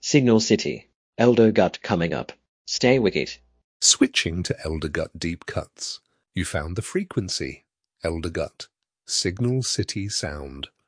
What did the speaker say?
Signal City. Elder Gut coming up. Stay wicket. Switching to Elder Gut deep cuts, you found the frequency. Elder Gut. Signal City sound.